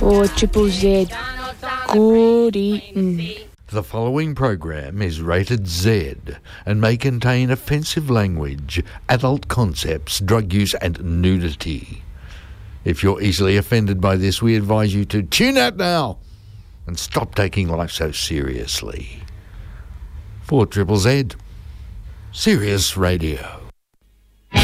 4 Triple Z. Good eating. The following program is rated Z and may contain offensive language, adult concepts, drug use and nudity. If you're easily offended by this, we advise you to tune out now and stop taking life so seriously. 4 Triple Z, Serious Radio.